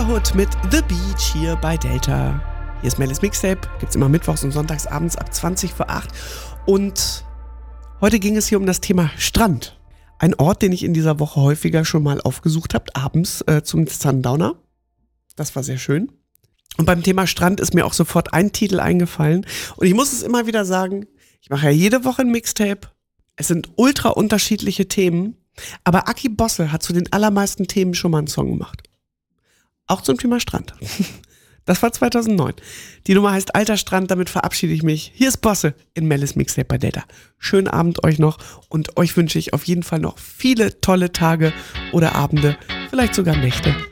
Hood mit The Beach hier bei Delta. Hier ist Melis Mixtape, gibt's immer mittwochs und sonntags abends ab 20 vor 8. Und heute ging es hier um das Thema Strand. Ein Ort, den ich in dieser Woche häufiger schon mal aufgesucht habe, abends zum Sundowner. Das war sehr schön. Und beim Thema Strand ist mir auch sofort ein Titel eingefallen. Und ich muss es immer wieder sagen, ich mache ja jede Woche ein Mixtape. Es sind ultra unterschiedliche Themen. Aber Aki Bosse hat zu den allermeisten Themen schon mal einen Song gemacht. Auch zum Thema Strand. Das war 2009. Die Nummer heißt Alter Strand, damit verabschiede ich mich. Hier ist Bosse in Melis Mixtape bei Delta. Schönen Abend euch noch und euch wünsche ich auf jeden Fall noch viele tolle Tage oder Abende, vielleicht sogar Nächte.